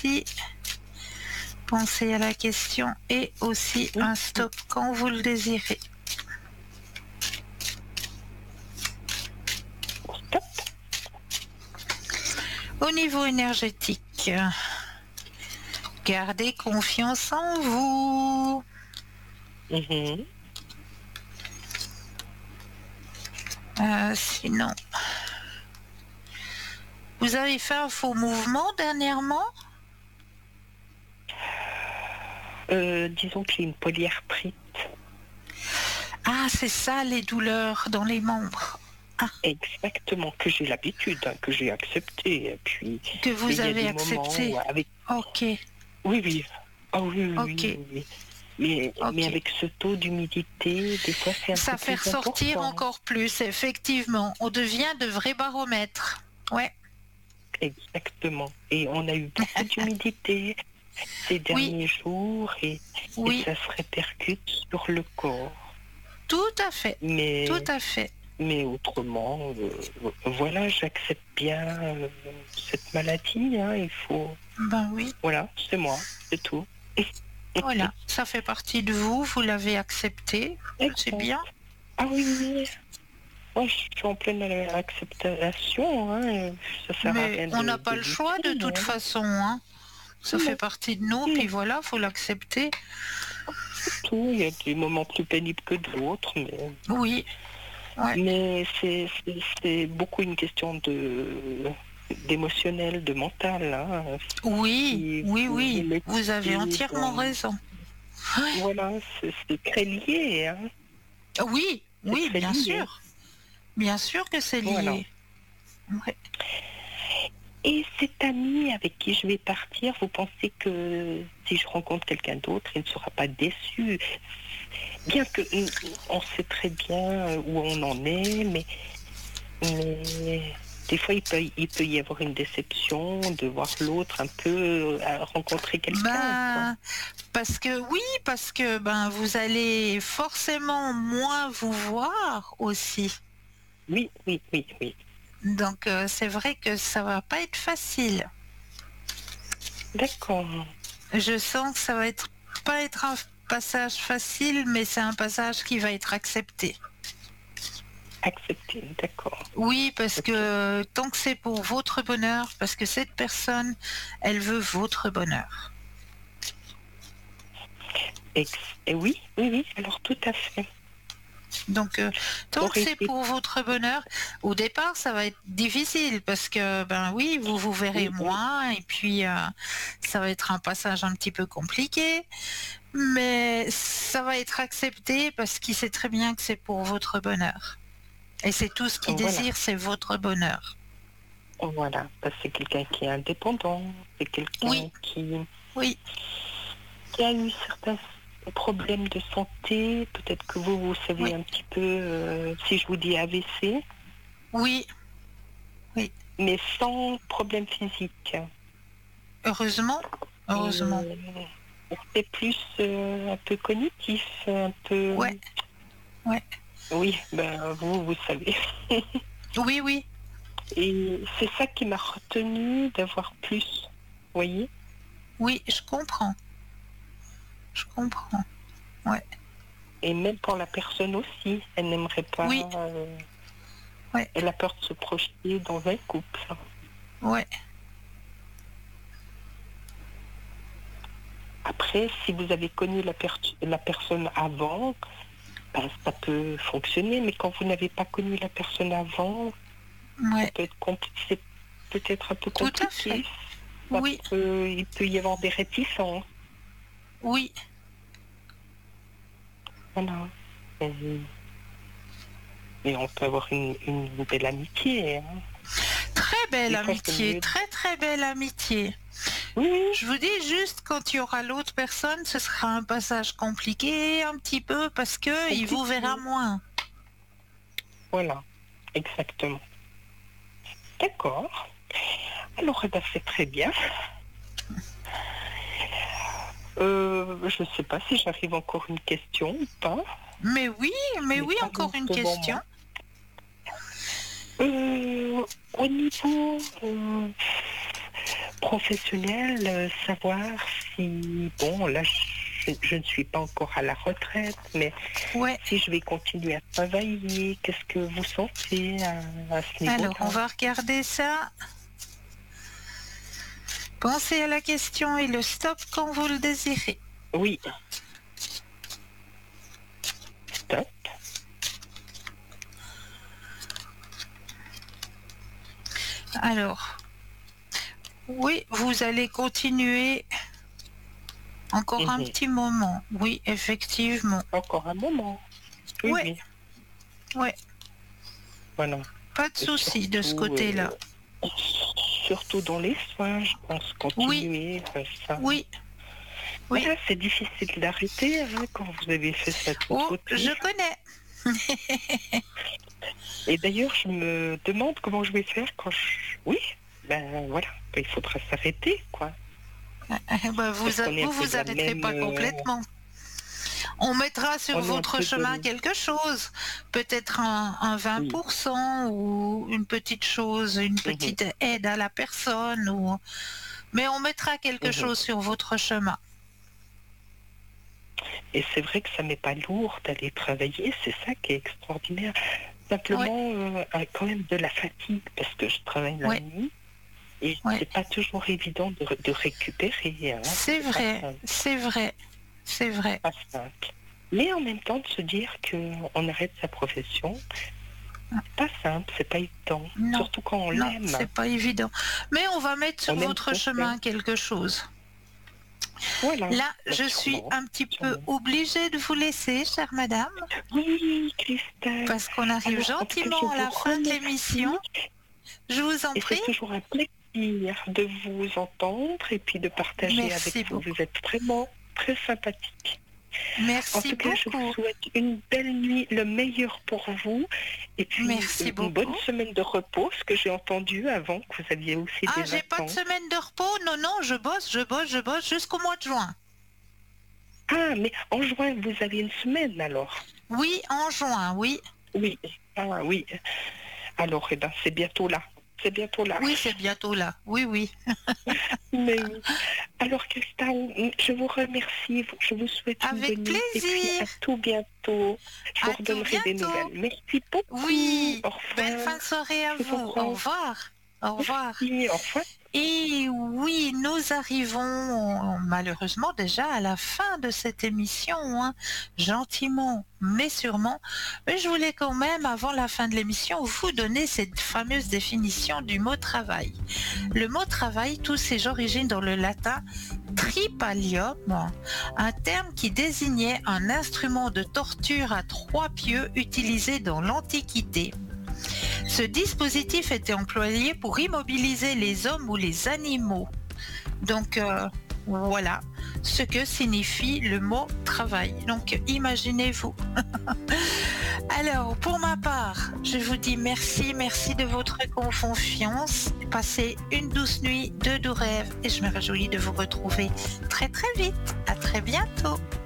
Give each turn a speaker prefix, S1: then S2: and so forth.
S1: aussi. Pensez à la question et aussi un stop quand vous le désirez.
S2: Stop.
S1: Au niveau énergétique, gardez confiance en vous. Sinon, vous avez fait un faux mouvement dernièrement?
S2: Disons que j'ai une polyarthrite.
S1: Ah, c'est ça, les douleurs dans les membres. Ah.
S2: Exactement, que j'ai l'habitude, que j'ai accepté. Et puis,
S1: que vous avez accepté.
S2: Avec...
S1: Ok.
S2: Oui. Ah oui. Mais
S1: Okay.
S2: avec ce taux d'humidité, des fois c'est un
S1: ça
S2: peu
S1: fait
S2: plus
S1: ressortir
S2: important.
S1: encore plus, effectivement. On devient de vrais baromètres. Ouais.
S2: Exactement. Et on a eu beaucoup d'humidité ces derniers jours et ça se répercute sur le corps.
S1: Tout à fait. Tout à fait.
S2: Mais autrement, voilà, j'accepte bien cette maladie. Il faut.
S1: Ben oui.
S2: Voilà, c'est moi, c'est tout.
S1: Voilà, ça fait partie de vous, vous l'avez accepté, c'est bien.
S2: Ah oui. Moi, je suis en pleine acceptation. Ça sert à rien
S1: on n'a pas le choix de toute façon. Ça fait partie de nous, puis voilà, faut l'accepter.
S2: Tout, il y a des moments plus pénibles que d'autres, mais.
S1: Oui. Ouais.
S2: Mais c'est beaucoup une question d'émotionnel, de mental.
S1: Oui, vous avez entièrement raison.
S2: Voilà, c'est très lié.
S1: Oui, bien sûr. Bien sûr que c'est lié.
S2: Voilà.
S1: Ouais.
S2: Et cet ami avec qui je vais partir, vous pensez que si je rencontre quelqu'un d'autre, il ne sera pas déçu? Bien que on sait très bien où on en est, mais des fois il peut y avoir une déception de voir l'autre un peu rencontrer quelqu'un.
S1: Parce que vous allez forcément moins vous voir aussi.
S2: Oui.
S1: Donc c'est vrai que ça va pas être facile.
S2: D'accord.
S1: Je sens que ça va pas être un passage facile, mais c'est un passage qui va être accepté.
S2: Accepté, d'accord.
S1: Oui, parce que tant que c'est pour votre bonheur, parce que cette personne, elle veut votre bonheur.
S2: Et oui, alors tout à fait.
S1: Donc, tant que c'est pour votre bonheur, au départ, ça va être difficile parce que, vous vous verrez moins et puis ça va être un passage un petit peu compliqué, mais ça va être accepté parce qu'il sait très bien que c'est pour votre bonheur. Et c'est tout ce qu'il désire, c'est votre bonheur.
S2: Voilà, c'est quelqu'un qui est indépendant, c'est quelqu'un qui a eu certains problèmes de santé. Peut-être que vous savez un petit peu, si je vous dis AVC.
S1: Oui.
S2: Mais sans problème physique.
S1: Heureusement.
S2: C'est plus un peu cognitif, un peu...
S1: Ouais.
S2: Oui, vous savez.
S1: Oui.
S2: Et c'est ça qui m'a retenu d'avoir plus, vous voyez?
S1: Oui, je comprends. Ouais.
S2: Et même pour la personne aussi, elle n'aimerait pas... Elle a peur de se projeter dans un couple.
S1: Ouais.
S2: Après, si vous avez connu la personne avant, ça peut fonctionner, mais quand vous n'avez pas connu la personne avant, ça peut être compliqué, peut-être un peu compliqué.
S1: Tout à fait.
S2: Il peut y avoir des réticences.
S1: Oui.
S2: Voilà. Et on peut avoir une belle amitié.
S1: Très belle amitié, très très belle amitié.
S2: Oui.
S1: Je vous dis juste, quand il y aura l'autre personne, ce sera un passage compliqué un petit peu parce que il vous verra moins.
S2: Voilà, exactement. D'accord. Alors, c'est très bien. Je ne sais pas si j'arrive encore une question ou pas.
S1: Mais oui, encore une question.
S2: Au niveau professionnel, savoir si, bon, là, je ne suis pas encore à la retraite, mais si je vais continuer à travailler, qu'est-ce que vous sentez à ce niveau-là?
S1: Alors, on va regarder ça. Pensez à la question et le stop quand vous le désirez.
S2: Oui. Stop.
S1: Alors, oui, vous allez continuer encore un petit moment. Oui, effectivement.
S2: Encore un moment. Oui.
S1: Oui.
S2: Voilà.
S1: Pas de souci de ce côté-là.
S2: Surtout dans les soins, je pense, continuer ça.
S1: Oui.
S2: Voilà, c'est difficile d'arrêter quand vous avez fait ça de votre côté.
S1: Je connais.
S2: Et d'ailleurs, je me demande comment je vais faire quand je... Oui, ben voilà, il faudra s'arrêter, quoi.
S1: Vous arrêterez pas complètement. On mettra sur votre chemin quelque chose, peut-être un 20% ou une petite chose, une petite aide à la personne, mais on mettra quelque chose sur votre chemin.
S2: Et c'est vrai que ça m'est pas lourd d'aller travailler, c'est ça qui est extraordinaire. Simplement, quand même de la fatigue, parce que je travaille la nuit, et c'est pas toujours évident de récupérer.
S1: C'est vrai.
S2: Pas simple. Mais en même temps, de se dire qu'on arrête sa profession, c'est pas simple, c'est pas évident.
S1: Non.
S2: Surtout quand on l'aime.
S1: C'est pas évident. Mais on va mettre sur votre chemin quelque chose.
S2: Voilà.
S1: Là, je suis un petit peu obligée de vous laisser, chère madame.
S2: Oui, Christelle.
S1: Parce qu'on arrive gentiment à la fin de l'émission. Je vous en prie.
S2: C'est toujours un plaisir de vous entendre et puis de partager avec vous. Vous êtes vraiment très sympathique.
S1: Merci
S2: en tout cas,
S1: beaucoup.
S2: Je vous souhaite une belle nuit, le meilleur pour vous. Et puis une bonne semaine de repos, ce que j'ai entendu avant, que vous aviez aussi des vacances.
S1: J'ai pas de semaine de repos. Non, je bosse jusqu'au mois de juin.
S2: Ah, mais en juin, vous avez une semaine alors?
S1: Oui, en juin, oui.
S2: Oui, oui. Alors, c'est bientôt là. C'est bientôt là.
S1: Oui, c'est bientôt là. Oui.
S2: Mais oui. Alors, Christelle, je vous remercie. Je vous souhaite une bonne nuit. Et puis, à tout bientôt. Je vous redonnerai des nouvelles. Merci beaucoup.
S1: Oui.
S2: Au revoir.
S1: Belle fin de soirée à vous. Au revoir. Au revoir.
S2: Merci, au revoir.
S1: Et oui, nous arrivons malheureusement déjà à la fin de cette émission, gentiment mais sûrement. Mais je voulais quand même, avant la fin de l'émission, vous donner cette fameuse définition du mot travail. Le mot travail, tous ses origines dans le latin tripalium, un terme qui désignait un instrument de torture à 3 pieux utilisé dans l'Antiquité. Ce dispositif était employé pour immobiliser les hommes ou les animaux. Donc voilà ce que signifie le mot travail. Donc imaginez-vous. Alors pour ma part, je vous dis merci de votre confiance. Passez une douce nuit, de doux rêves et je me réjouis de vous retrouver très vite. À très bientôt.